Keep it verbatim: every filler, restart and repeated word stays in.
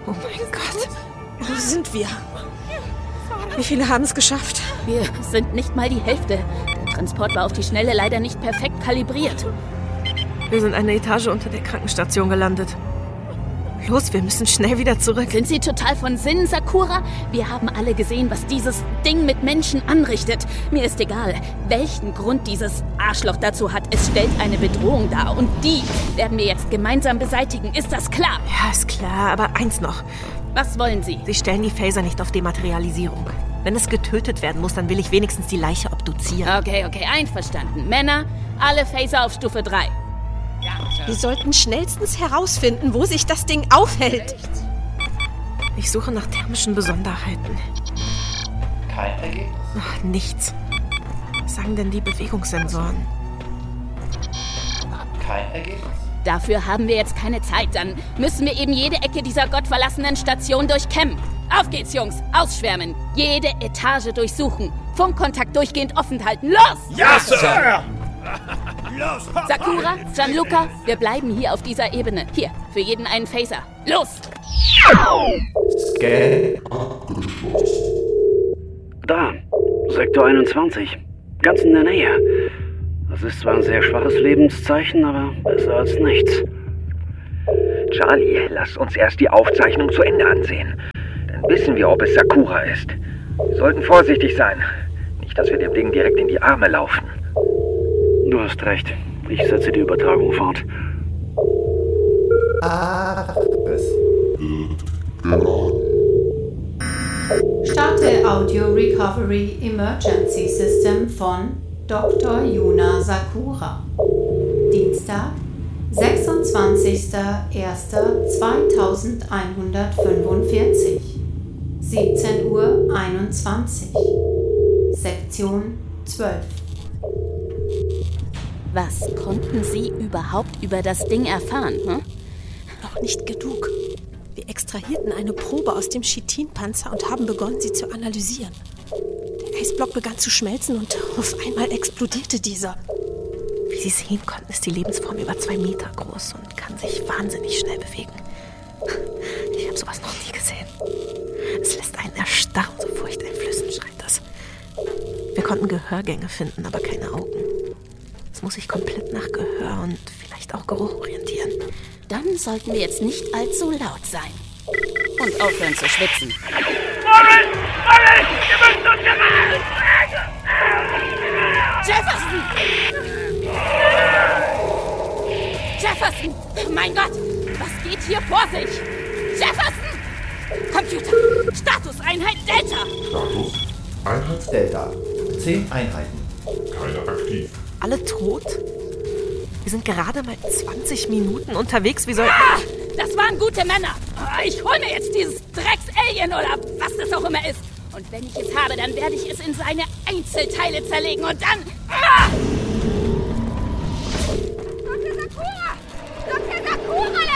Oh mein Gott. Wo sind wir? Wie viele haben es geschafft? Wir sind nicht mal die Hälfte. Der Transport war auf die Schnelle leider nicht perfekt kalibriert. Wir sind eine Etage unter der Krankenstation gelandet. Los, wir müssen schnell wieder zurück. Sind Sie total von Sinnen, Sakura? Wir haben alle gesehen, was dieses Ding mit Menschen anrichtet. Mir ist egal, welchen Grund dieses Arschloch dazu hat. Es stellt eine Bedrohung dar. Und die werden wir jetzt gemeinsam beseitigen. Ist das klar? Ja, ist klar. Aber eins noch. Was wollen Sie? Sie stellen die Phaser nicht auf Dematerialisierung. Wenn es getötet werden muss, dann will ich wenigstens die Leiche obduzieren. Okay, okay, einverstanden. Männer, alle Phaser auf Stufe drei. Wir sollten schnellstens herausfinden, wo sich das Ding aufhält. Ich suche nach thermischen Besonderheiten. Kein Ergebnis. Ach, nichts. Was sagen denn die Bewegungssensoren? Kein Ergebnis. Dafür haben wir jetzt keine Zeit. Dann müssen wir eben jede Ecke dieser gottverlassenen Station durchkämmen. Auf geht's, Jungs. Ausschwärmen. Jede Etage durchsuchen. Funkkontakt durchgehend offen halten. Los! Ja, Sir! Los! Sakura, Gianluca, wir bleiben hier auf dieser Ebene. Hier, für jeden einen Phaser. Los! Scan. Da, Sektor einundzwanzig. Ganz in der Nähe. Das ist zwar ein sehr schwaches Lebenszeichen, aber besser als nichts. Charlie, lass uns erst die Aufzeichnung zu Ende ansehen. Dann wissen wir, ob es Sakura ist. Wir sollten vorsichtig sein. Nicht, dass wir dem Ding direkt in die Arme laufen. Du hast recht. Ich setze die Übertragung fort. Starte Audio Recovery Emergency System von Doktor Yuna Sakura. Dienstag, sechsundzwanzigster erster zweitausendeinhundertfünfundvierzig. siebzehn Uhr einundzwanzig. Sektion zwölf. Was konnten Sie überhaupt über das Ding erfahren, hm? Noch nicht genug. Wir extrahierten eine Probe aus dem Chitinpanzer und haben begonnen, sie zu analysieren. Der Eisblock begann zu schmelzen und auf einmal explodierte dieser. Wie Sie sehen konnten, ist die Lebensform über zwei Meter groß und kann sich wahnsinnig schnell bewegen. Ich habe sowas noch nie gesehen. Es lässt einen erstarren, so furchteinflößend schreit das. Wir konnten Gehörgänge finden, aber keine Augen. Es muss sich komplett nach Gehör und vielleicht auch Geruch orientieren. Dann sollten wir jetzt nicht allzu laut sein. Und aufhören zu schwitzen. Morris! Morris! Ihr müsst uns gerade! Jefferson! Jefferson! Mein Gott! Was geht hier vor sich? Jefferson! Computer! Statuseinheit Delta! Status Einheit Delta. Zehn Einheiten. Keine aktiv. Alle tot? Wir sind gerade mal zwanzig Minuten unterwegs. Wie soll... Ah, das waren gute Männer. Ich hol mir jetzt dieses Drecks-Alien oder was das auch immer ist. Und wenn ich es habe, dann werde ich es in seine Einzelteile zerlegen und dann... Ah! Doktor Sakura! Doktor Sakura!